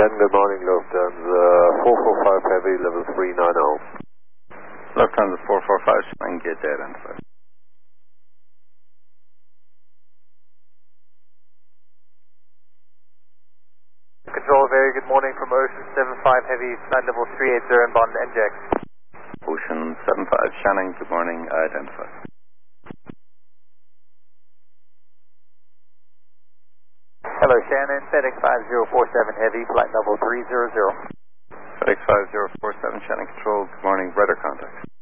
Shannon, good morning, Lufthansa 445 Heavy, level 390. Lufthansa 445, Shannon, get that identified. Control, very good morning from Ocean 75 Heavy, flight level 380 inbound NJAX. Ocean 75, Shannon, good morning, identified. Hello Shannon, FedEx 5047 Heavy, flight level 300. FedEx 5047, Shannon Control, good morning, radar contact.